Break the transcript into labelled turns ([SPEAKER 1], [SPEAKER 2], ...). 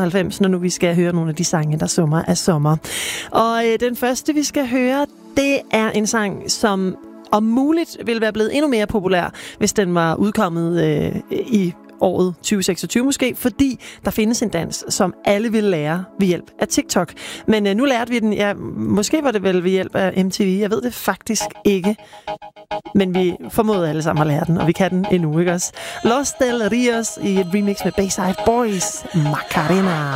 [SPEAKER 1] 95, når nu vi skal høre nogle af de sange, der summer af sommer. Og den første, vi skal høre, det er en sang, som om muligt ville være blevet endnu mere populær, hvis den var udkommet i året 2026 måske, fordi der findes en dans, som alle vil lære ved hjælp af TikTok. Men nu lærte vi den, ja, måske var det vel ved hjælp af MTV, jeg ved det faktisk ikke. Men vi formåede alle sammen at lære den, og vi kan den endnu, ikke også? Los Del Rios i et remix med Bayside Boys, Macarena.